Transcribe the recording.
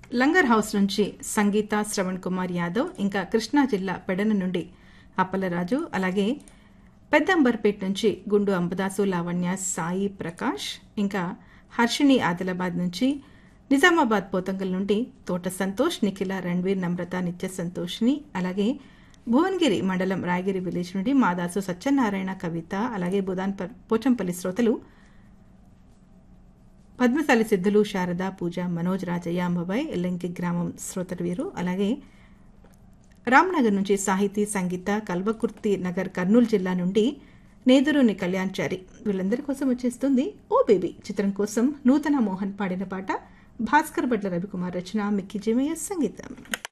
Langar house నుంచి సంగీత శ్రవణ్ కుమార్ యాదవ్, ఇంకా కృష్ణా జిల్లా పెడన నుండి అప్పలరాజు, అలాగే పెద్దంబర్పేట్ నుంచి గుండు అంబదాసు, లావణ్య, సాయి ప్రకాష్, ఇంకా హర్షిణి ఆదిలాబాద్ నుంచి, నిజామాబాద్ పోతంగల్ నుండి తోట సంతోష్, నిఖిల, రణ్వీర్, నమ్రత, నిత్య సంతోష్ని, అలాగే భువనగిరి మండలం రాయగిరి విలేజ్ నుండి మాదాసు సత్యనారాయణ, కవిత, అలాగే బుదాన్ పోచంపల్లి శ్రోతలు పద్మశాలి సిద్ధులు, శారద, పూజ, మనోజ్, రాజయ్య, అంబబాయ్, ఎల్లంకి గ్రామం శ్రోతలు వీరు, అలాగే రామ్నగర్ నుంచి సాహితీ, సంగీత, కల్వకుర్తి నగర్ కర్నూలు జిల్లా నుండి నేదురుని కళ్యాణ్చారి. వీళ్ళందరి కోసం వచ్చేస్తుంది ఓ బేబీ చిత్రం కోసం నూతన మోహన్ పాడిన పాట. భాస్కర్ భట్ల రవికుమార్ రచన, మిక్కీ జిమయ్య సంగీతం.